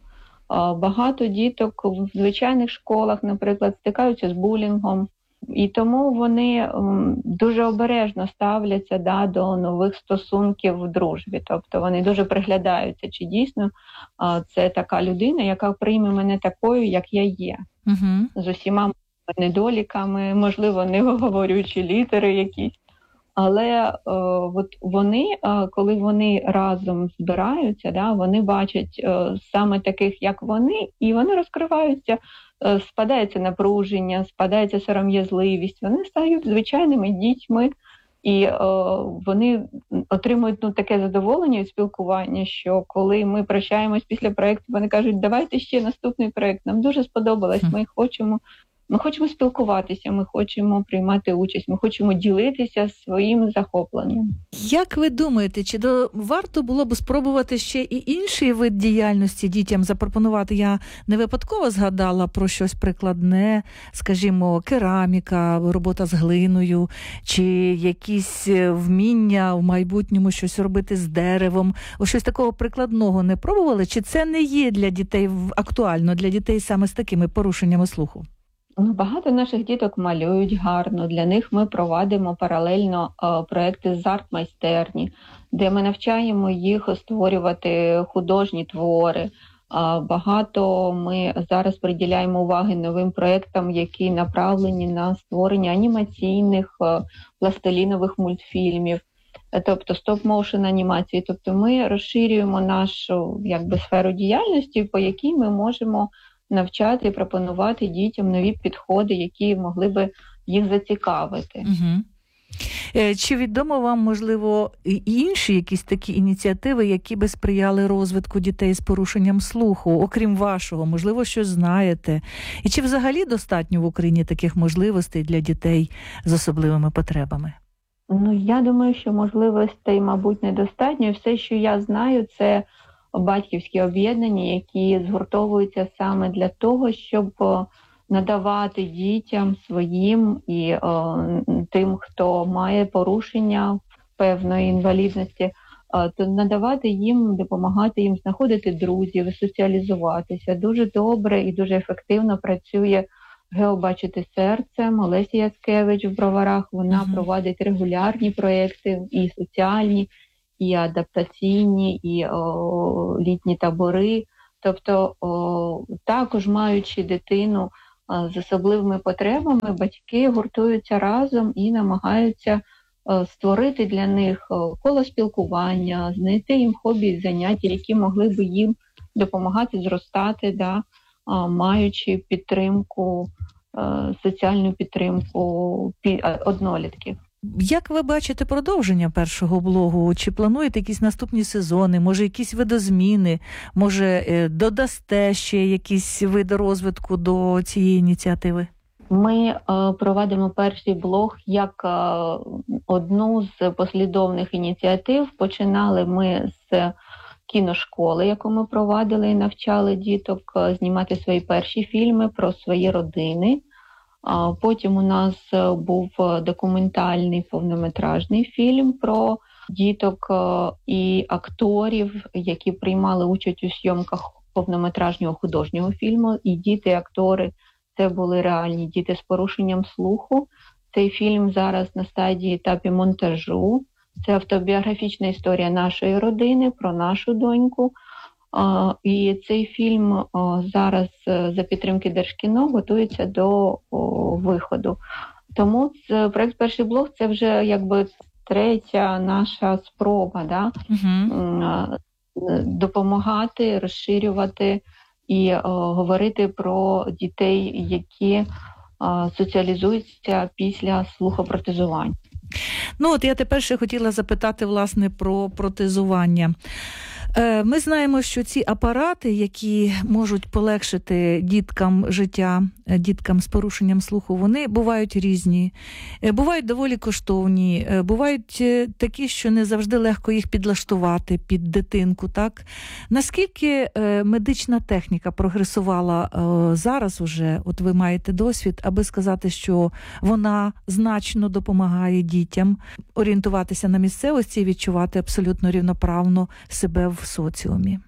[SPEAKER 5] Багато діток в звичайних школах, наприклад, стикаються з булінгом, і тому вони дуже обережно ставляться до нових стосунків в дружбі. Тобто вони дуже приглядаються, чи дійсно це така людина, яка прийме мене такою, як я є. З усіма недоліками, можливо, не виговорюючи літери якісь. Але от вони, коли вони разом збираються, вони бачать саме таких, як вони, і вони розкриваються, спадається напруження, спадається сором'язливість, вони стають звичайними дітьми, і вони отримують таке задоволення від спілкування, що коли ми прощаємось після проєкту, вони кажуть, давайте ще наступний проєкт, нам дуже сподобалось, ми хочемо спілкуватися, ми хочемо приймати участь, ми хочемо ділитися своїм захопленням.
[SPEAKER 4] Як ви думаєте, чи варто було б спробувати ще і інший вид діяльності дітям запропонувати? Я не випадково згадала про щось прикладне, скажімо, кераміка, робота з глиною, чи якісь вміння в майбутньому щось робити з деревом. Ось щось такого прикладного не пробували? Чи це не є для дітей актуально, для дітей саме з такими порушеннями слуху?
[SPEAKER 5] Багато наших діток малюють гарно. Для них ми проводимо паралельно проекти з арт-майстерні, де ми навчаємо їх створювати художні твори. Багато ми зараз приділяємо уваги новим проектам, які направлені на створення анімаційних пластилінових мультфільмів, тобто стоп-моушен анімації. Тобто ми розширюємо нашу сферу діяльності, по якій ми можемо навчати і пропонувати дітям нові підходи, які могли би їх зацікавити.
[SPEAKER 4] Чи відомо вам, можливо, інші якісь такі ініціативи, які би сприяли розвитку дітей з порушенням слуху, окрім вашого? Можливо, щось знаєте? І чи взагалі достатньо в Україні таких можливостей для дітей з особливими потребами?
[SPEAKER 5] Я думаю, що можливостей, мабуть, недостатньо. Все, що я знаю, це батьківські об'єднання, які згуртовуються саме для того, щоб надавати дітям своїм і тим, хто має порушення певної інвалідності, то надавати їм, допомагати їм знаходити друзів, соціалізуватися. Дуже добре і дуже ефективно працює «Геобачити серцем» Олеся Яцкевич в Броварах. Вона проводить регулярні проєкти і соціальні, і адаптаційні, і літні табори. Тобто також, маючи дитину з особливими потребами, батьки гуртуються разом і намагаються створити для них коло спілкування, знайти їм хобі і заняття, які могли б їм допомагати зростати, маючи підтримку, соціальну підтримку однолітків.
[SPEAKER 4] Як ви бачите продовження першого блогу? Чи плануєте якісь наступні сезони? Може, якісь видозміни? Може, додасте ще якісь види розвитку до цієї ініціативи?
[SPEAKER 5] Ми проводимо перший блог як одну з послідовних ініціатив. Починали ми з кіношколи, яку ми провадили і навчали діток знімати свої перші фільми про свої родини. Потім у нас був документальний повнометражний фільм про діток і акторів, які приймали участь у зйомках повнометражного художнього фільму. І діти, і актори – це були реальні діти з порушенням слуху. Цей фільм зараз на стадії етапі монтажу. Це автобіографічна історія нашої родини, про нашу доньку. І цей фільм зараз за підтримки Держкіно готується до виходу. Тому проект «Перший блог» – це вже третя наша спроба допомагати, розширювати і говорити про дітей, які соціалізуються після слухопротезування.
[SPEAKER 4] Я тепер ще хотіла запитати, власне, про протезування. Ми знаємо, що ці апарати, які можуть полегшити діткам життя, діткам з порушенням слуху, вони бувають різні, бувають доволі коштовні, бувають такі, що не завжди легко їх підлаштувати під дитинку, так? Наскільки медична техніка прогресувала зараз уже, от ви маєте досвід, аби сказати, що вона значно допомагає дітям орієнтуватися на місцевості і відчувати абсолютно рівноправно себе в соціумі?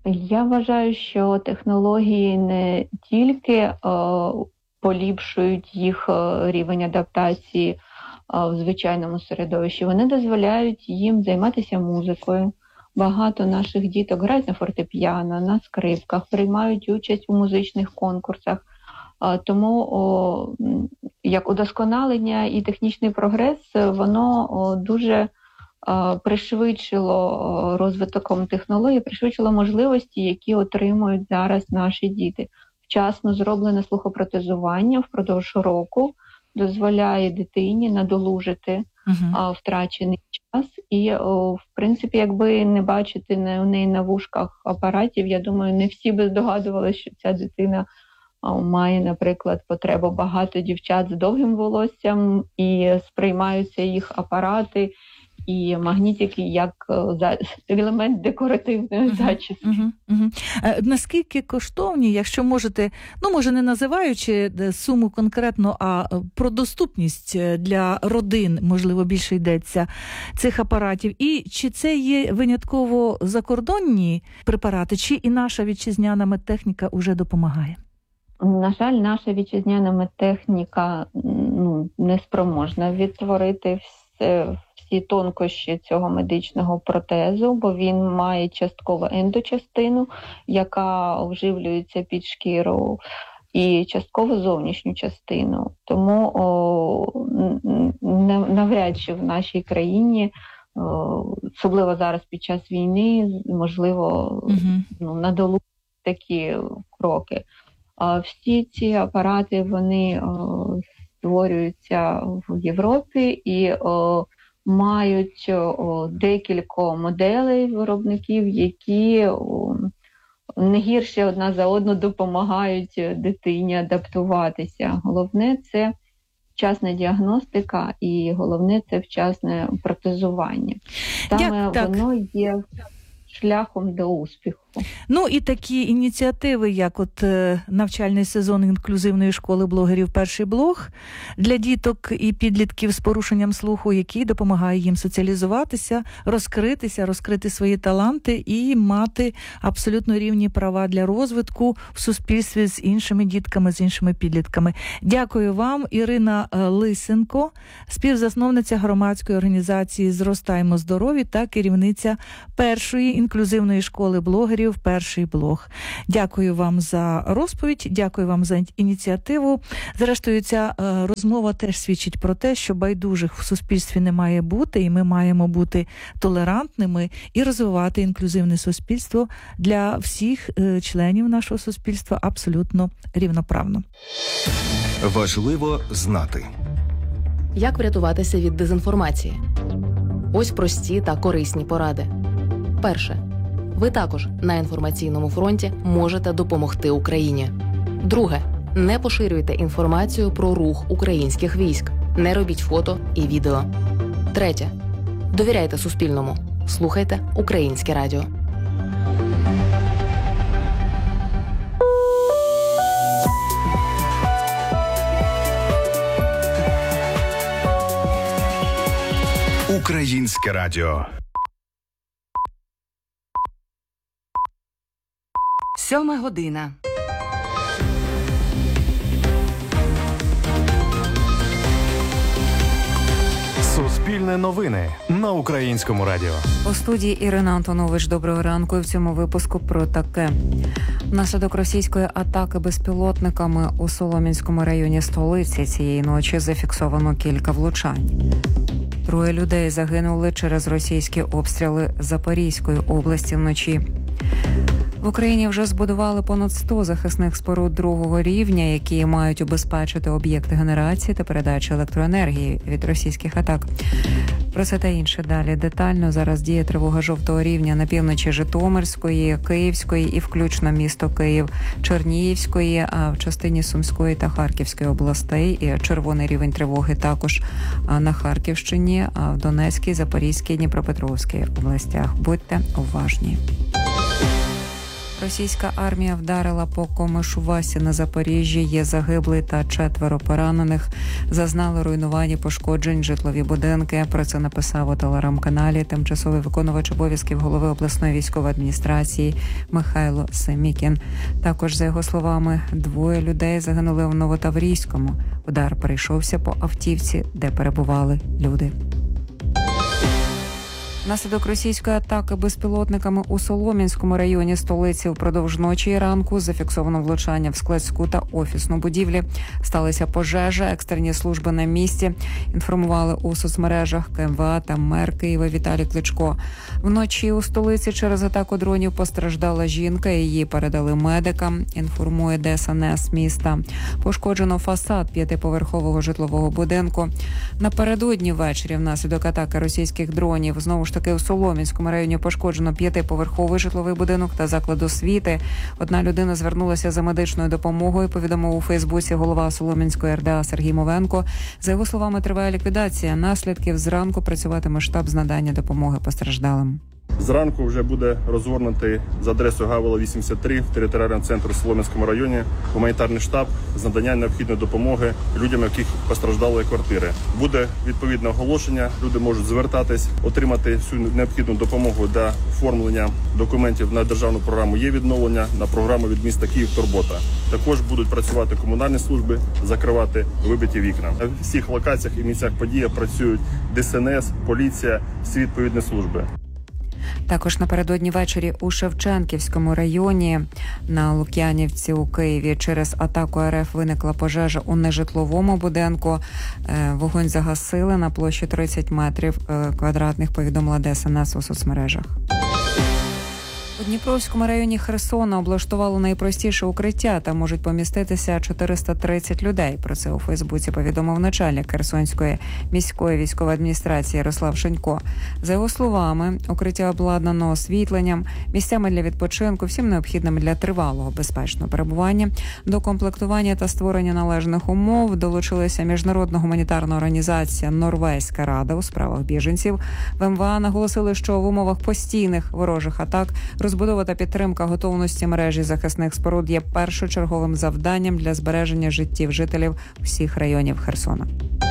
[SPEAKER 5] Я вважаю, що технології не тільки поліпшують їх рівень адаптації в звичайному середовищі, вони дозволяють їм займатися музикою. Багато наших діток грають на фортепіано, на скрипках, приймають участь у музичних конкурсах. Тому як удосконалення і технічний прогрес, воно дуже пришвидшило розвитком технологій, пришвидшило можливості, які отримують зараз наші діти. Вчасно зроблене слухопротезування впродовж року дозволяє дитині надолужити втрачений час. І, в принципі, якби не бачити у неї на вушках апаратів, я думаю, не всі би здогадувалися, що ця дитина має, наприклад, потребу. Багато дівчат з довгим волоссям і сприймаються їх апарати і магнітики як елемент декоративної зачіски.
[SPEAKER 4] Наскільки коштовні, якщо можете, може не називаючи суму конкретно, а про доступність для родин, можливо, більше йдеться, цих апаратів, і чи це є винятково закордонні препарати, чи і наша вітчизняна медтехніка уже допомагає?
[SPEAKER 5] На жаль, наша вітчизняна медтехніка не спроможна відтворити всі тонкощі цього медичного протезу, бо він має частково ендочастину, яка вживлюється під шкіру, і частково зовнішню частину. Тому навряд чи в нашій країні, особливо зараз під час війни, можливо, надолужити такі кроки. Всі ці апарати, вони створюються в Європі і мають декілька моделей виробників, які не гірше одна за одну допомагають дитині адаптуватися. Головне – це вчасна діагностика і головне – це вчасне протезування. Саме воно є шляхом до успіху.
[SPEAKER 4] І такі ініціативи, як навчальний сезон інклюзивної школи блогерів «Перший блог» для діток і підлітків з порушенням слуху, який допомагає їм соціалізуватися, розкрити свої таланти і мати абсолютно рівні права для розвитку в суспільстві з іншими дітками, з іншими підлітками. Дякую вам, Ірина Лисенко, співзасновниця громадської організації «Зростаймо здорові» та керівниця першої інклюзивної школи блогерів «Перший блог». Дякую вам за розповідь, дякую вам за ініціативу. Зрештою, ця розмова теж свідчить про те, що байдужих в суспільстві не має бути, і ми маємо бути толерантними і розвивати інклюзивне суспільство для всіх членів нашого суспільства абсолютно рівноправно.
[SPEAKER 3] Важливо знати.
[SPEAKER 6] Як врятуватися від дезінформації? Ось прості та корисні поради. Перше. Ви також на інформаційному фронті можете допомогти Україні. Друге. Не поширюйте інформацію про рух українських військ. Не робіть фото і відео. Третє. Довіряйте Суспільному. Слухайте Українське радіо.
[SPEAKER 3] Українське радіо.
[SPEAKER 7] 7:00.
[SPEAKER 3] Суспільне новини на Українському радіо.
[SPEAKER 8] У студії Ірина Антонович. Доброго ранку. І в цьому випуску про таке. Внаслідок російської атаки безпілотниками у Солом'янському районі столиці цієї ночі зафіксовано кілька влучань. 3 людей загинули через російські обстріли Запорізької області вночі. В Україні вже збудували понад 100 захисних споруд другого рівня, які мають убезпечити об'єкти генерації та передачі електроенергії від російських атак. Про це та інше далі детально. Зараз діє тривога жовтого рівня на півночі Житомирської, Київської і включно місто Київ, Чернігівської, а в частині Сумської та Харківської областей. І червоний рівень тривоги також на Харківщині, а в Донецькій, Запорізькій, Дніпропетровській областях. Будьте уважні. Російська армія вдарила по Комишувасі на Запоріжжі. Є загиблий та 4 поранених. Зазнали руйнувань і пошкоджень житлові будинки. Про це написав у телеграм-каналі тимчасовий виконувач обов'язків голови обласної військової адміністрації Михайло Семікін. Також, за його словами, 2 людей загинули в Новотаврійському. Удар прийшовся по автівці, де перебували люди. Внаслідок російської атаки безпілотниками у Солом'янському районі столиці впродовж ночі і ранку зафіксовано влучання в складську та офісну будівлі. Сталася пожежа, екстрені служби на місці. Інформували у соцмережах КМВА та мер Києва Віталій Кличко. Вночі у столиці через атаку дронів постраждала жінка, її передали медикам, інформує ДСНС міста. Пошкоджено фасад 5-поверхового житлового будинку. Напередодні ввечері внаслідок атаки російських дронів знову ж таки у Солом'янському районі пошкоджено 5-поверховий житловий будинок та заклад освіти. Одна людина звернулася за медичною допомогою, повідомив у Фейсбуці голова Солом'янської РДА Сергій Мовенко. За його словами, триває ліквідація наслідків. Зранку працюватиме штаб з надання допомоги постраждалим.
[SPEAKER 9] Зранку вже буде розгорнутий за адресою Гавела 83 в територіальному центрі Солом'янському районі гуманітарний штаб з надання необхідної допомоги людям, яких постраждали квартири. Буде відповідне оголошення, люди можуть звертатись, отримати всю необхідну допомогу для оформлення документів на державну програму «Є-відновлення», на програму від міста Київ «Турбота». Також будуть працювати комунальні служби, закривати вибиті вікна. На всіх локаціях і місцях події працюють ДСНС, поліція, всі відповідні служби.
[SPEAKER 8] Також напередодні ввечері у Шевченківському районі на Лук'янівці у Києві через атаку РФ виникла пожежа у нежитловому будинку. Вогонь загасили на площі 30 метрів квадратних, повідомила ДСНС у соцмережах. У Дніпровському районі Херсона облаштували найпростіше укриття. Там можуть поміститися 430 людей. Про це у Фейсбуці повідомив начальник Херсонської міської військової адміністрації Ярослав Шенько. За його словами, укриття обладнано освітленням, місцями для відпочинку, всім необхідним для тривалого безпечного перебування. До комплектування та створення належних умов долучилася міжнародна гуманітарна організація «Норвезька рада» у справах біженців. В МВА наголосили, що в умовах постійних ворожих атак розбудова та підтримка готовності мережі захисних споруд є першочерговим завданням для збереження життів жителів всіх районів Херсона.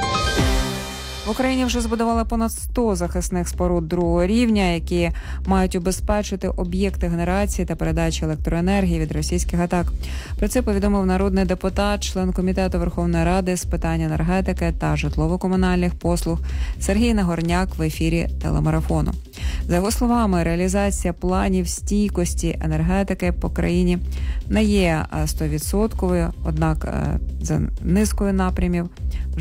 [SPEAKER 8] В Україні вже збудували понад 100 захисних споруд другого рівня, які мають убезпечити об'єкти генерації та передачі електроенергії від російських атак. Про це повідомив народний депутат, член Комітету Верховної Ради з питань енергетики та житлово-комунальних послуг Сергій Нагорняк в ефірі телемарафону. За його словами, реалізація планів стійкості енергетики по країні не є 100%, однак за низкою напрямів